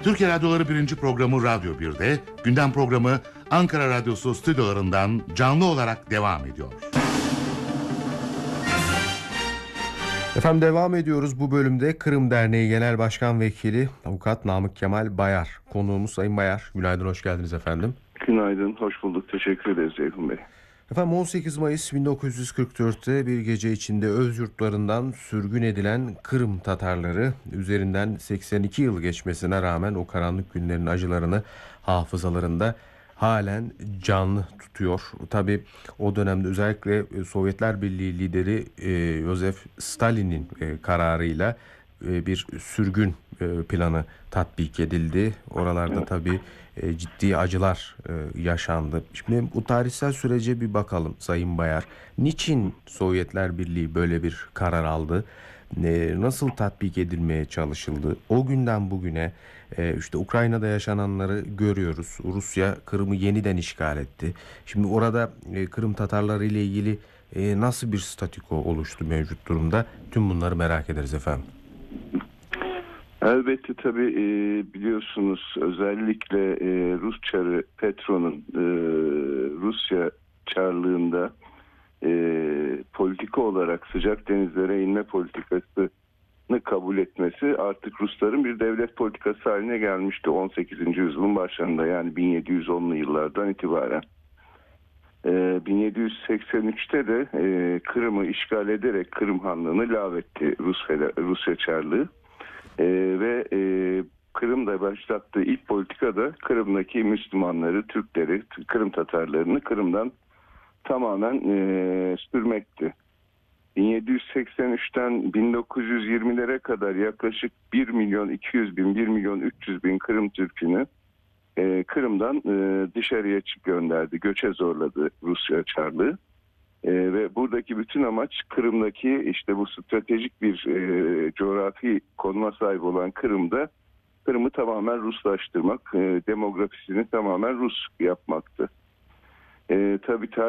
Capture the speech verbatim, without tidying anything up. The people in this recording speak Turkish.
Türkiye Radyoları birinci programı Radyo bir'de, gündem programı Ankara Radyosu stüdyolarından canlı olarak devam ediyor. Efendim devam ediyoruz bu bölümde. Kırım Derneği Genel Başkan Vekili Avukat Namık Kemal Bayar. Konuğumuz Sayın Bayar. Günaydın, hoş geldiniz efendim. Günaydın, hoş bulduk. Teşekkür ederiz Ceyhun Bey. Efendim on sekiz Mayıs bin dokuz yüz kırk dört'te bir gece içinde öz yurtlarından sürgün edilen Kırım Tatarları üzerinden seksen iki yıl geçmesine rağmen o karanlık günlerin acılarını hafızalarında halen canlı tutuyor. Tabii o dönemde özellikle Sovyetler Birliği lideri e, Joseph Stalin'in e, kararıyla e, bir sürgün e, planı tatbik edildi. Oralarda Evet. tabii e, ciddi acılar e, yaşandı. Şimdi bu tarihsel sürece bir bakalım Sayın Bayar. Niçin Sovyetler Birliği böyle bir karar aldı? E, nasıl tatbik edilmeye çalışıldı? O günden bugüne e, işte Ukrayna'da yaşananları görüyoruz. Rusya Kırım'ı yeniden işgal etti. Şimdi orada e, Kırım Tatarları ile ilgili e, nasıl bir statüko oluştu mevcut durumda? Tüm bunları merak ederiz efendim. Elbette tabii e, biliyorsunuz özellikle e, Rus Çarı Petro'nun e, Rusya Çarlığında e, politika olarak sıcak denizlere inme politikasını kabul etmesi artık Rusların bir devlet politikası haline gelmişti on sekizinci yüzyılın başlarında, yani bin yedi yüz onlu yıllardan itibaren. E, bin yedi yüz seksen üç'te de e, Kırım'ı işgal ederek Kırım Hanlığı'nı lağvetti Rus, Rusya Çarlığı. Ee, ve e, Kırım'da başlattığı ilk politikada Kırım'daki Müslümanları, Türkleri, Kırım Tatarlarını Kırım'dan tamamen e, sürmekti. bin yedi yüz seksen üç'ten bin dokuz yüz yirmi'lere kadar yaklaşık bir milyon iki yüz bin, bir milyon üç yüz bin Kırım Türk'ünü e, Kırım'dan e, dışarıya gönderdi, göçe zorladı Rusya Çarlığı. Ee, ve buradaki bütün amaç Kırım'daki işte bu stratejik bir e, coğrafi konuma sahip olan Kırım'da Kırım'ı tamamen Ruslaştırmak, e, demografisini tamamen Rus yapmaktı. E, tabii